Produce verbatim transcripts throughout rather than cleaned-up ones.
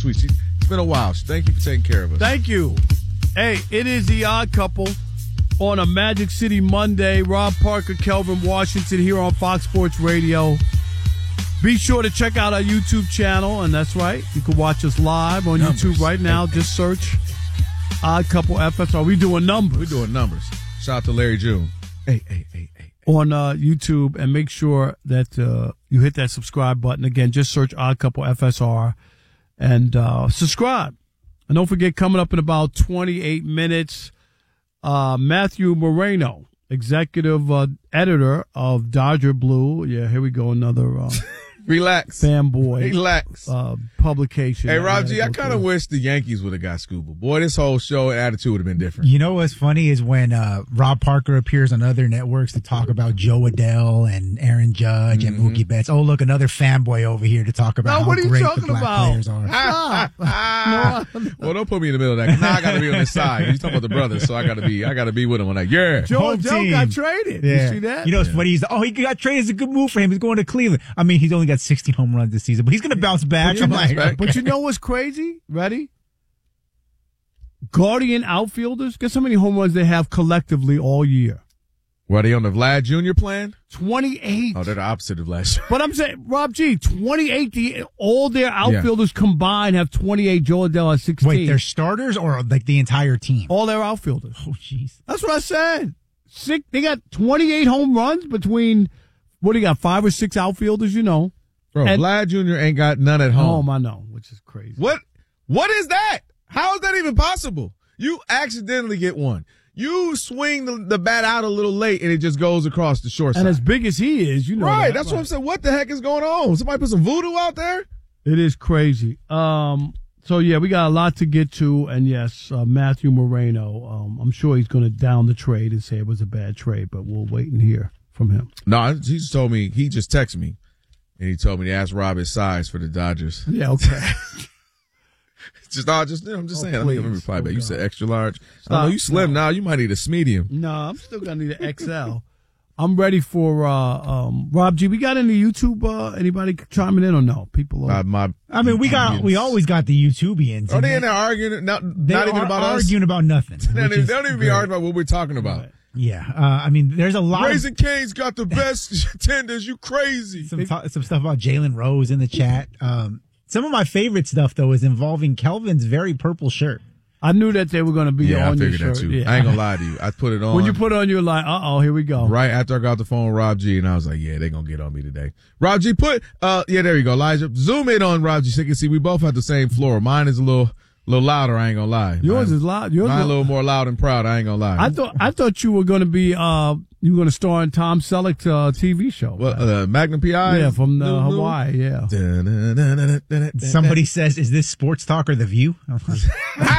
week. She, it's been a while. Thank you for taking care of us. Thank you. Hey, it is The Odd Couple on a Magic City Monday. Rob Parker, Kelvin Washington here on Fox Sports Radio. Be sure to check out our YouTube channel, and that's right. You can watch us live on numbers. YouTube right now. Just search Odd Couple F S R. We doing numbers. We're doing numbers. Shout out to Larry June. Hey, hey, hey, hey. On uh, YouTube, and make sure that uh, you hit that subscribe button. Again, just search Odd Couple F S R and uh, subscribe. And don't forget, coming up in about twenty-eight minutes, uh, Matthew Moreno, executive uh, editor of Dodger Blue. Yeah, here we go, another uh, relax fanboy relax uh, publication. Hey, Rob G, I kind of wish the Yankees would have got Scuba. Boy, this whole show and attitude would have been different. You know what's funny is when uh, Rob Parker appears on other networks to talk about Joe Adele and Aaron Judge mm-hmm. and Mookie Betts. Oh, look, another fanboy over here to talk about no, how what are you great talking the black about? players are. no. Well, don't put me in the middle of that. Now I got to be on this side. You talking about the brothers, so I got to be. I got to be with him on that. Yeah, Joe Home Adele team. got traded. Yeah. You see that? You know what's yeah. funny? He's oh, he got traded. It's a good move for him. He's going to Cleveland. I mean, he's only got sixteen home runs this season, but he's going to bounce back. But, I'm you, like, back. okay. But you know what's crazy? Ready? Guardian outfielders. Guess how many home runs they have collectively all year? Were they on the Vlad Junior plan? twenty-eight. Oh, they're the opposite of last year. But I'm saying, Rob G, twenty-eight. The, all their outfielders yeah. combined have twenty-eight. Joe Adele has sixteen. Wait, they're starters or like the entire team? All their outfielders. Oh, jeez. That's what I said. Six, they got twenty-eight home runs between, what do you got, five or six outfielders, you know. Bro, and, Vlad Junior ain't got none at home. home. I know, which is crazy. What? What is that? How is that even possible? You accidentally get one. You swing the, the bat out a little late, and it just goes across the short side. And as big as he is, you know. Right, that, that's right. what I'm saying. What the heck is going on? Somebody put some voodoo out there? It is crazy. Um, so, yeah, we got a lot to get to. And, yes, uh, Matthew Moreno, um, I'm sure he's going to down the trade and say it was a bad trade, but we'll wait and hear from him. No, he just told me, he just texted me, and he told me to ask Rob his size for the Dodgers. Yeah, okay. Just, no, just, you know, I'm just oh, saying. Please. Let me reply back. You said extra large. Stop. I know you slim no. now. You might need a medium. No, I'm still gonna need an X L. I'm ready for uh, um, Rob G. We got any YouTube? Uh, anybody chiming in or no? People. Are, uh, my, I mean, we got we always got the YouTubians. Are they in there arguing? Not, they not even are about arguing us? about nothing. they, don't, they don't even be arguing about what we're talking about. Right. Yeah, uh, I mean, there's a lot. Raising of, Cane's got the best tenders. You crazy? Some, ta- some stuff about Jalen Rose in the chat. Um, Some of my favorite stuff, though, is involving Kelvin's very purple shirt. I knew that they were going to be yeah, on I your figured shirt. that too. Yeah. I ain't going to lie to you. I put it on. When you put it on, you're like, uh-oh, here we go. Right after I got off the phone with Rob G, and I was like, yeah, they're going to get on me today. Rob G, put, uh, yeah, there you go, Elijah. Zoom in on Rob G so you can see we both have the same floor. Mine is a little... A little louder, I ain't gonna lie. Yours mine, is loud. Yours mine is a little more loud and proud. I ain't gonna lie. I thought I thought you were gonna be uh you were gonna star in Tom Selleck's uh, T V show. Well, uh, Magnum P I. Yeah, from uh, Hawaii. Yeah. Somebody says, "Is this Sports Talk or The View?" That's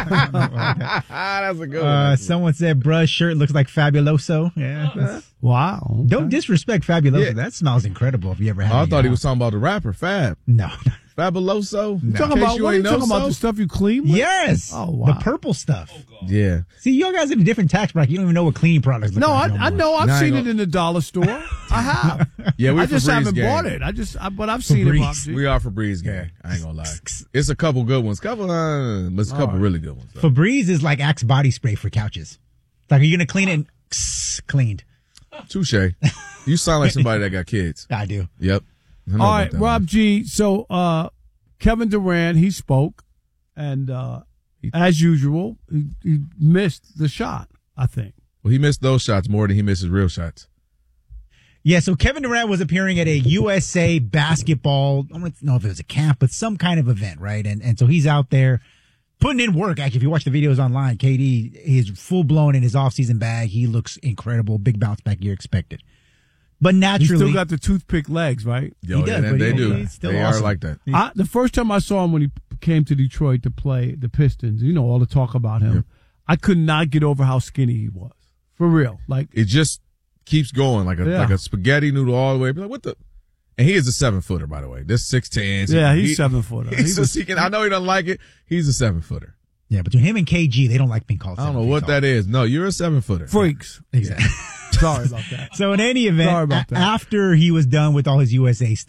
a good one. Uh, someone said, "Bruh's shirt looks like Fabuloso." Yeah. That's, wow. Okay. Don't disrespect Fabuloso. Yeah. That smells incredible. If you ever had, oh, I any thought he out. was talking about the rapper Fab. No. Fabuloso. You No. talking about you what? ain't You know talking about so? the stuff you clean with? Yes. Oh, wow. The purple stuff. Yeah. See, you guys in a different tax bracket. You don't even know what cleaning products look No, like. I, no I more. know. I've Nah, I seen ain't it in the dollar store. I have. Yeah, we I just Febreze haven't gang. bought it. I just, I, but I've seen Febreze. it. Rob G. We are Febreze gang. I ain't gonna lie. It's a couple good ones. Couple, uh, but it's a couple right. really good ones. Though. Febreze is like Axe body spray for couches. Like, are you gonna clean it? And cleaned. Touche. You sound like somebody that got kids. I do. Yep. I know All about right, that Rob one. G. So, uh, Kevin Durant, he spoke, and uh, as usual, he, he missed the shot, I think. Well, he missed those shots more than he misses real shots. Yeah, so Kevin Durant was appearing at a U S A basketball, I don't know if it was a camp, but some kind of event, right? And and so he's out there putting in work. Actually, if you watch the videos online, K D is full-blown in his offseason bag. He looks incredible. Big bounce back year expected. But naturally... He still got the toothpick legs, right? Yo, He does, yeah, but they he- do. he's still They awesome. are like that. I, the first time I saw him when he came to Detroit to play the Pistons, you know, all the talk about him, Yeah. I could not get over how skinny he was. For real. Like, It just keeps going like a Yeah. like a spaghetti noodle all the way. Be like, what the? And he is a seven footer, by the way. This six ten. yeah, he's seven footer. He's He was- just, he can, I know he doesn't like it. He's a seven footer. Yeah, between him and K G, they don't like being called I don't know seven what feet that tall. is. No, you're a seven footer. freaks. Exactly. Sorry about that. So in any event, Sorry about a- that. after he was done with all his U S A stuff,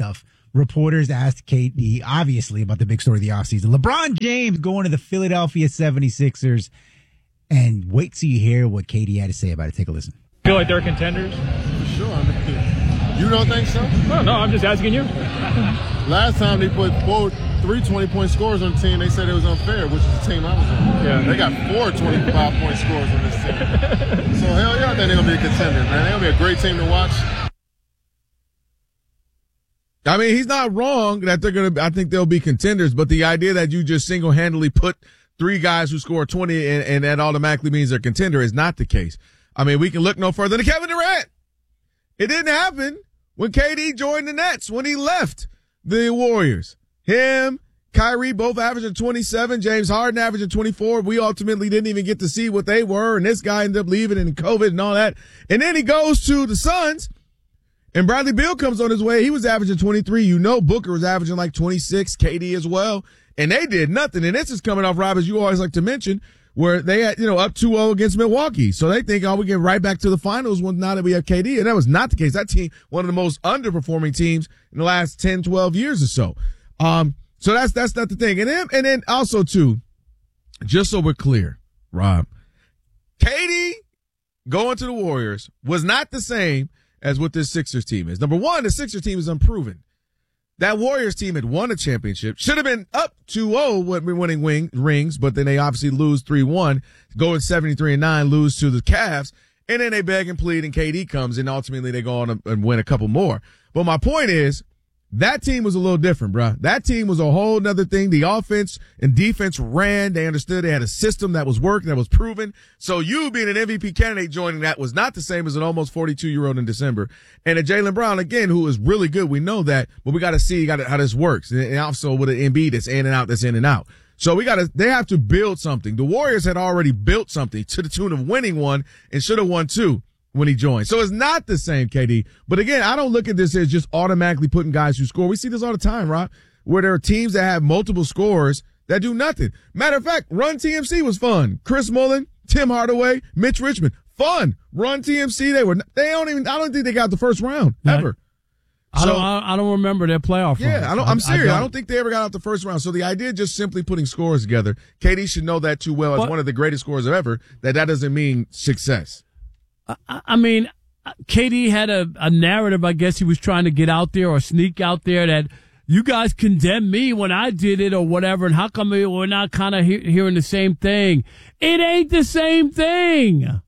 reporters asked K D, obviously, about the big story of the offseason. LeBron James going to the Philadelphia seventy-sixers. And wait till you hear what K D had to say about it. Take a listen. Feel like they're contenders? For sure. I mean, you don't think so? No, no, I'm just asking you. Last time they put four, three twenty-point scores on the team, they said it was unfair, which is the team I was on. Yeah. They got four twenty-five-point scores on this team. So, hell yeah, I think they're going to be a contender, man. They're going to be a great team to watch. I mean, he's not wrong that they're going to, I think they'll be contenders, but the idea that you just single-handedly put three guys who score twenty and, and that automatically means they're a contender is not the case. I mean, we can look no further than Kevin Durant. It didn't happen when K D joined the Nets, when he left the Warriors. Him, Kyrie both averaging twenty-seven, James Harden averaging twenty-four. We ultimately didn't even get to see what they were, and this guy ended up leaving and COVID and all that. And then he goes to the Suns, and Bradley Beal comes on his way. He was averaging twenty-three. You know Booker was averaging like twenty-six, K D as well. And they did nothing. And this is coming off, Rob, as you always like to mention, where they had, you know, up two oh against Milwaukee. So they think, oh, we get right back to the finals when now that we have K D. And that was not the case. That team, one of the most underperforming teams in the last ten, twelve years or so. Um, so that's, that's not the thing. And then, and then also too, just so we're clear, Rob, K D going to the Warriors was not the same as what this Sixers team is. Number one, the Sixers team is unproven. That Warriors team had won a championship, should have been up two oh winning wing, rings, but then they obviously lose three one, going seventy-three and nine, lose to the Cavs, and then they beg and plead, and K D comes, and ultimately they go on and win a couple more. But my point is, that team was a little different, bro. That team was a whole nother thing. The offense and defense ran. They understood they had a system that was working, that was proven. So you being an M V P candidate joining that was not the same as an almost forty-two-year-old in December. And a Jaylen Brown, again, who is really good. We know that, but we got to see how this works. And also with an Embiid that's in and out, that's in and out. So we got to, they have to build something. The Warriors had already built something to the tune of winning one and should have won two when he joined. So it's not the same, K D. But again, I don't look at this as just automatically putting guys who score. We see this all the time, Rob, where there are teams that have multiple scorers that do nothing. Matter of fact, Run T M C was fun. Chris Mullin, Tim Hardaway, Mitch Richmond, fun. Run T M C, they were, they don't even, I don't think they got the first round ever. I so, don't, I don't remember their playoff Yeah, runs. I don't, I'm serious. I don't. I don't think they ever got out the first round. So the idea of just simply putting scores together, K D should know that too well as but, one of the greatest scorers ever, that that doesn't mean success. I, I mean, K D had a, a narrative, I guess he was trying to get out there or sneak out there that you guys condemned me when I did it or whatever, and how come we're not kind of he- hearing the same thing? It ain't the same thing.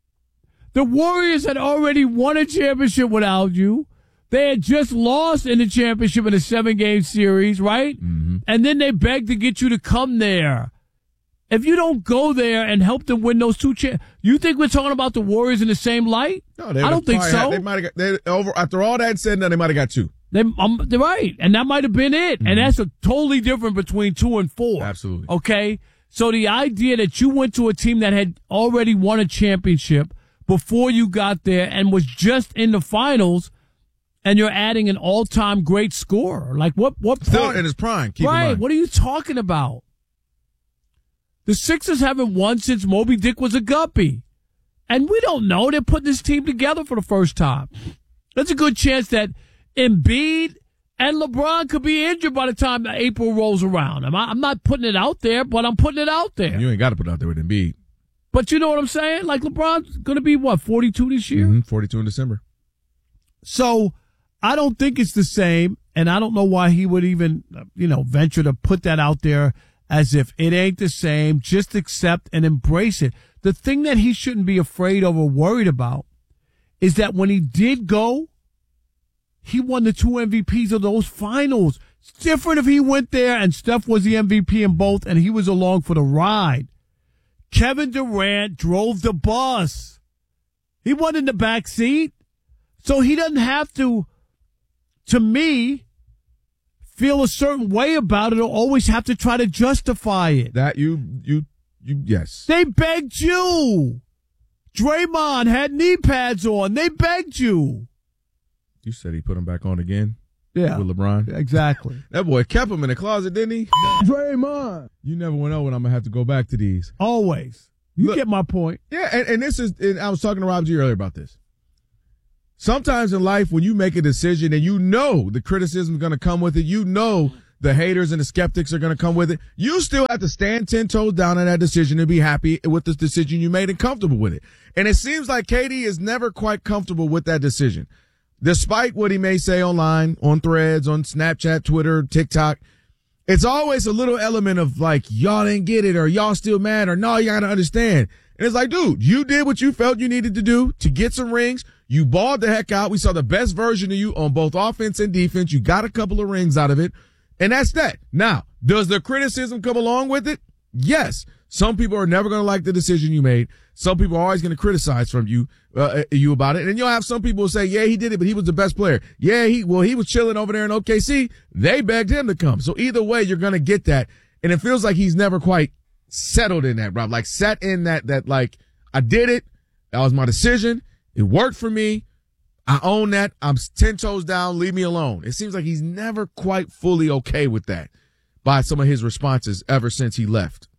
The Warriors had already won a championship without you. They had just lost in the championship in a seven-game series, right? Mm-hmm. And then they begged to get you to come there. If you don't go there and help them win those two cha- you think we're talking about the Warriors in the same light? No, they I don't think so. Had, they might have got they, over after all that said. No, they might have got two. They, um, they're right, and that might have been it. Mm-hmm. And that's a totally different between two and four. Absolutely. Okay, so the idea that you went to a team that had already won a championship before you got there and was just in the finals, and you're adding an all-time great scorer, like what? What Still part? in his prime. Keep Right. in mind. What are you talking about? The Sixers haven't won since Moby Dick was a guppy. And we don't know. They're putting this team together for the first time. There's a good chance that Embiid and LeBron could be injured by the time April rolls around. I'm, I'm not putting it out there, but I'm putting it out there. You ain't got to put it out there with Embiid. But you know what I'm saying? Like LeBron's going to be, what, forty-two this year? Mm-hmm. forty-two in December. So I don't think it's the same, and I don't know why he would even, you know, venture to put that out there as if it ain't the same. Just accept and embrace it. The thing that he shouldn't be afraid of or worried about is that when he did go, he won the two M V Ps of those finals. It's different if he went there and Steph was the M V P in both and he was along for the ride. Kevin Durant drove the bus. He wasn't in the back seat. So he doesn't have to, to me, feel a certain way about it or always have to try to justify it. That you, you, you, yes. They begged you. Draymond had knee pads on. They begged you. You said he put him back on again? Yeah. With LeBron? Exactly. That boy kept him in the closet, didn't he? Draymond. You never went over when I'm going to have to go back to these. Always. You Look, get my point. Yeah, and, and this is, and I was talking to Rob G earlier about this. sometimes in life when you make a decision and you know the criticism is going to come with it, you know the haters and the skeptics are going to come with it, you still have to stand ten toes down on that decision and be happy with the decision you made and comfortable with it. And it seems like K D is never quite comfortable with that decision. Despite what he may say online, on Threads, on Snapchat, Twitter, TikTok, it's always a little element of like, y'all didn't get it, or y'all still mad, or no, you gotta understand. And it's like, dude, you did what you felt you needed to do to get some rings. You balled the heck out. We saw the best version of you on both offense and defense. You got a couple of rings out of it. And that's that. Now, does the criticism come along with it? Yes. Some people are never going to like the decision you made. Some people are always going to criticize from you, uh, you about it. And then you'll have some people who say, yeah, he did it, but he was the best player. Yeah, he, well, he was chilling over there in O K C. They begged him to come. So either way, you're going to get that. And it feels like he's never quite settled in that, Rob. Like sat in that, that like, I did it. That was my decision. It worked for me. I own that. I'm ten toes down. Leave me alone. It seems like he's never quite fully okay with that by some of his responses ever since he left.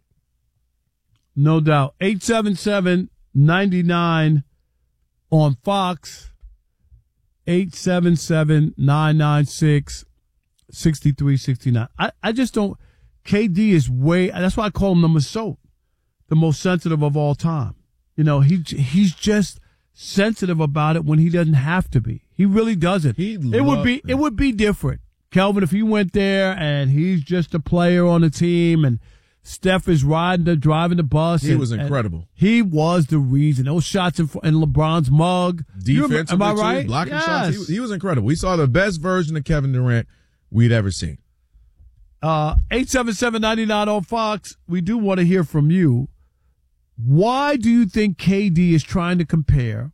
No doubt. eight seven seven, nine nine on Fox. eight seven seven, nine nine six, six three six nine. I, I just don't. K D is way. That's why I call him the Masot, the most sensitive of all time. You know, he he's just sensitive about it when he doesn't have to be. He really doesn't. He it would be it would be different, Kelvin, if he went there and he's just a player on the team and Steph is riding the driving the bus. He and, was incredible. He was the reason. Those shots in, in LeBron's mug. Defense, am I right? Blocking yes. shots. He was, he was incredible. We saw the best version of Kevin Durant we'd ever seen. Uh, eight seven seven, nine nine on Fox. We do want to hear from you. Why do you think K D is trying to compare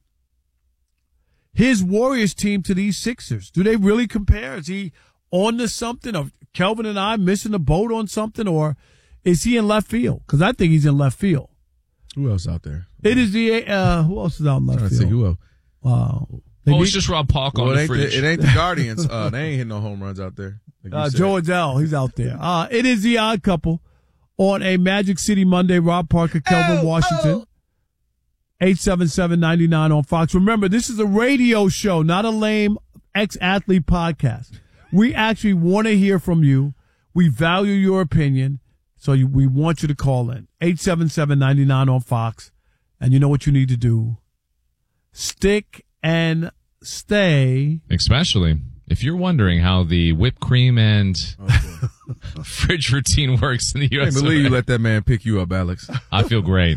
his Warriors team to these Sixers? Do they really compare? Is he on to something? Or Kelvin and I missing the boat on something? Or is he in left field? Because I think he's in left field. Who else out there? It is the, uh, who else is out in left I'm field? see who else. Wow. Oh, it's just Rob Polk well, on it the ain't fridge. The, it ain't the Guardians. Uh, they ain't hitting no home runs out there. Like Uh, Joe Adell, he's out there. Uh, it is the Odd Couple on a Magic City Monday. Rob Parker, Kelvin oh, Washington. Oh. eight seven seven, nine nine on Fox. Remember, this is a radio show, not a lame ex-athlete podcast. We actually want to hear from you. We value your opinion, so you, we want you to call in. eight seven seven, nine nine on Fox. And you know what you need to do. Stick and stay. Especially if you're wondering how the whipped cream and Okay. fridge routine works in the U I S. can't believe you let that man pick you up, Alex. I feel great.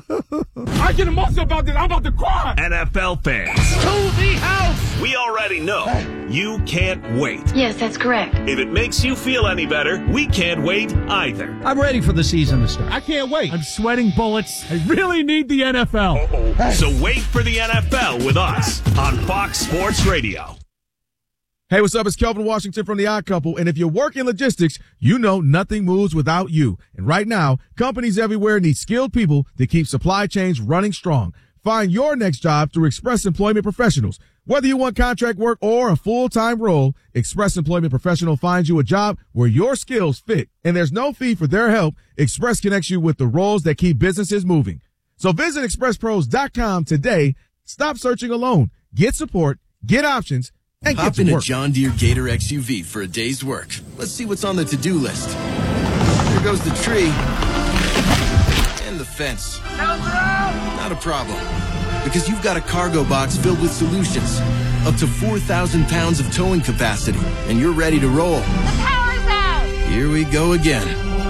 I get emotional about this. I'm about to cry. N F L fans, To the house. we already know you can't wait. Yes, that's correct. If it makes you feel any better, we can't wait either. I'm ready for the season to start. I can't wait. I'm sweating bullets. I really need the N F L. So wait for the N F L with us on Fox Sports Radio. Hey, what's up? It's Kelvin Washington from The Odd Couple. And if you work in logistics, you know nothing moves without you. And right now, companies everywhere need skilled people to keep supply chains running strong. Find your next job through Express Employment Professionals. Whether you want contract work or a full-time role, Express Employment Professional finds you a job where your skills fit. And there's no fee for their help. Express connects you with the roles that keep businesses moving. So visit express pros dot com today. Stop searching alone. Get support, get options, and Hop get to in a work. John Deere Gator X U V for a day's work. Let's see what's on the to-do list. There goes the tree. And the fence. Not a problem. Because you've got a cargo box filled with solutions. Up to four thousand pounds of towing capacity. And you're ready to roll. The power's out! Here we go again.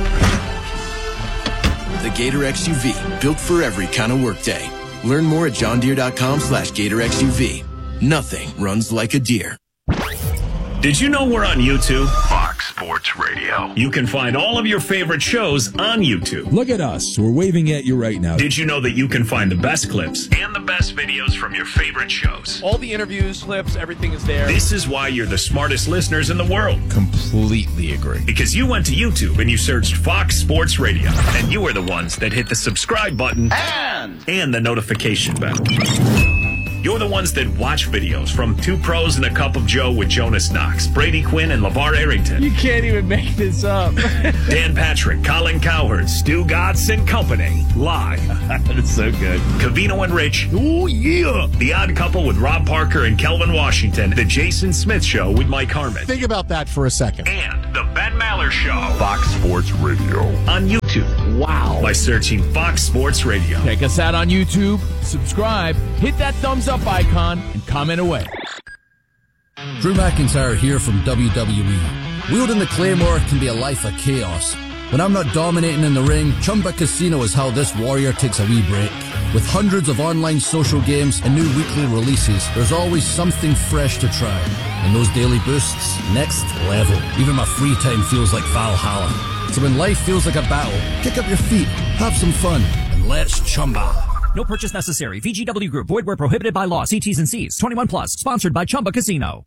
The Gator X U V. Built for every kind of workday. Learn more at johndeere.com slash Gator X U V. Nothing runs like a deer. Did you know we're on YouTube? Fox Sports Radio. You can find all of your favorite shows on YouTube. Look at us. We're waving at you right now. Did you know that you can find the best clips and the best videos from your favorite shows? All the interviews, clips, everything is there. This is why you're the smartest listeners in the world. Completely agree. Because you went to YouTube and you searched Fox Sports Radio. And you were the ones that hit the subscribe button And, and the notification bell. You're the ones that watch videos from Two Pros and a Cup of Joe with Jonas Knox, Brady Quinn, and LeVar Arrington. You can't even make this up. Dan Patrick, Colin Cowherd, Stu Gatz, and company. Live. That's so good. Covino and Rich. Oh, yeah. The Odd Couple with Rob Parker and Kelvin Washington. The Jason Smith Show with Mike Harmon. Think about that for a second. And The Ben Maller Show. Fox Sports Radio. On YouTube. Wow. By searching Fox Sports Radio. Check us out on YouTube. Subscribe. Hit that thumbs up icon and comment away. Drew McIntyre here from W W E. Wielding the Claymore can be a life of chaos. When I'm not dominating in the ring, Chumba Casino is how this warrior takes a wee break. With hundreds of online social games and new weekly releases, there's always something fresh to try. And those daily boosts, next level. Even my free time feels like Valhalla. So when life feels like a battle, kick up your feet, have some fun, and let's Chumba. No purchase necessary. V G W Group. Void where prohibited by law. See T's and C's. twenty-one plus. Sponsored by Chumba Casino.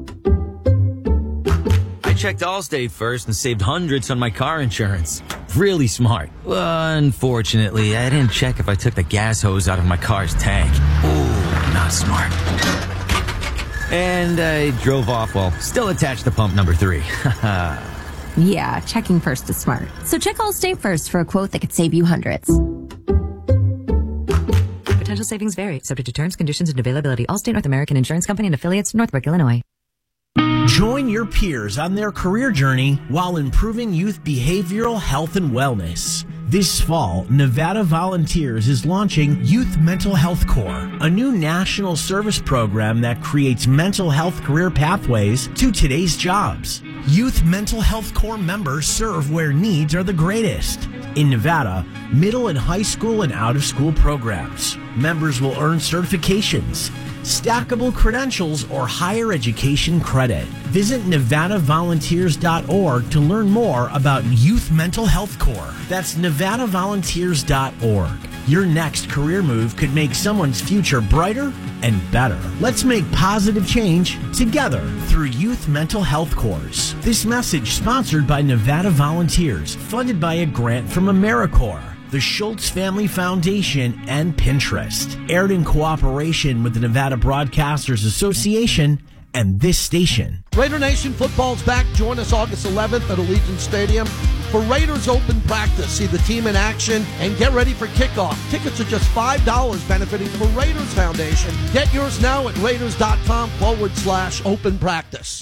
I checked Allstate first and saved hundreds on my car insurance. Really smart. Well, unfortunately, I didn't check if I took the gas hose out of my car's tank. Ooh, not smart. And I drove off while still attached to pump number three. Yeah, checking first is smart. So check Allstate first for a quote that could save you hundreds. Potential savings vary, subject to terms, conditions, and availability. Allstate North American Insurance Company and affiliates, Northbrook, Illinois. Join your peers on their career journey while improving youth behavioral health and wellness. This fall, Nevada Volunteers is launching Youth Mental Health Corps, a new national service program that creates mental health career pathways to today's jobs. Youth Mental Health Corps members serve where needs are the greatest. In Nevada, middle and high school and out-of-school programs. Members will earn certifications, stackable credentials, or higher education credit. Visit nevada volunteers dot org to learn more about Youth Mental Health Corps. That's nevada volunteers dot org. Your next career move could make someone's future brighter and better. Let's make positive change together through Youth Mental Health Corps. This message sponsored by Nevada Volunteers, funded by a grant from AmeriCorps, the Schultz Family Foundation, and Pinterest. Aired in cooperation with the Nevada Broadcasters Association and this station. Raider Nation football's back. Join us August eleventh at Allegiant Stadium for Raiders Open Practice. See the team in action and get ready for kickoff. Tickets are just five dollars, benefiting the Raiders Foundation. Get yours now at raiders.com forward slash open practice.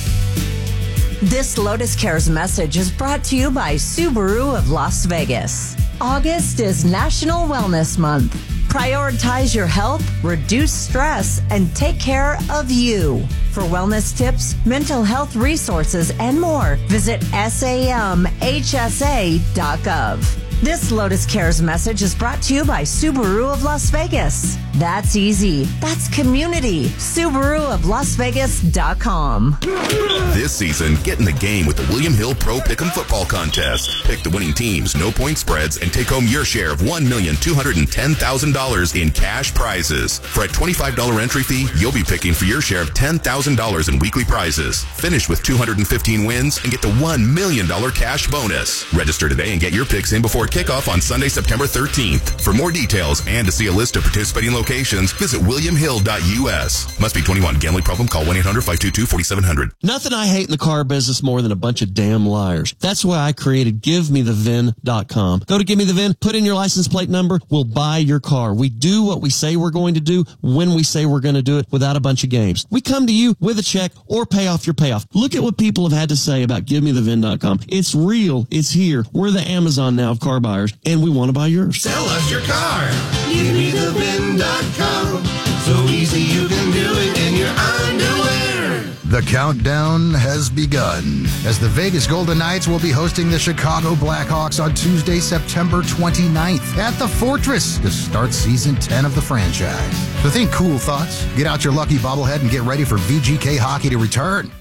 This Lotus Cares message is brought to you by Subaru of Las Vegas. August is National Wellness Month. Prioritize your health, reduce stress, and take care of you. For wellness tips, mental health resources, and more, visit sam h s a dot gov. This Lotus Cares message is brought to you by Subaru of Las Vegas. That's easy. That's community. Subaru of Las Vegas dot com. This season, get in the game with the William Hill Pro Pick'em Football Contest. Pick the winning teams, no point spreads, and take home your share of one million two hundred ten thousand dollars in cash prizes. For a twenty-five dollars entry fee, you'll be picking for your share of ten thousand dollars in weekly prizes. Finish with two hundred fifteen wins and get the one million dollars cash bonus. Register today and get your picks in before kickoff on Sunday, September thirteenth. For more details and to see a list of participating locations, visit william hill dot u s. Must be twenty-one. Gambling problem? Call one eight hundred five two two four seven zero zero. Nothing I hate in the car business more than a bunch of damn liars. That's why I created give me the V I N dot com. Go to Give Me the V I N, put in your license plate number, we'll buy your car. We do what we say we're going to do when we say we're going to do it without a bunch of games. We come to you with a check or pay off your payoff. Look at what people have had to say about give me the V I N dot com. It's real. It's here. We're the Amazon now of car buyers, and we want to buy yours. Sell us your car. give me the V I N dot com. So easy you can do it in your underwear. The countdown has begun as the Vegas Golden Knights will be hosting the Chicago Blackhawks on Tuesday, September twenty-ninth at the Fortress to start season ten of the franchise. So think cool thoughts, get out your lucky bobblehead, and get ready for V G K hockey to return.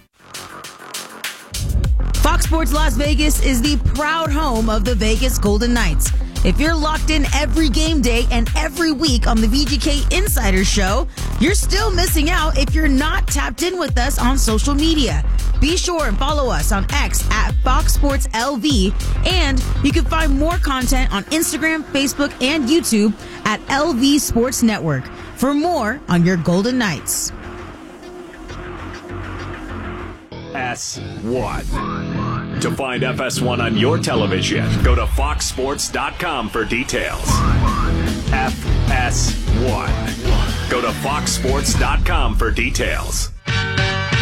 Fox Sports Las Vegas is the proud home of the Vegas Golden Knights. If you're locked in every game day and every week on the V G K Insider Show, you're still missing out if you're not tapped in with us on social media. Be sure and follow us on X at Fox Sports L V, and you can find more content on Instagram, Facebook, and YouTube at L V Sports Network. for more on your Golden Knights. S one. To find F S one on your television, go to fox sports dot com for details. F S one. Go to fox sports dot com for details.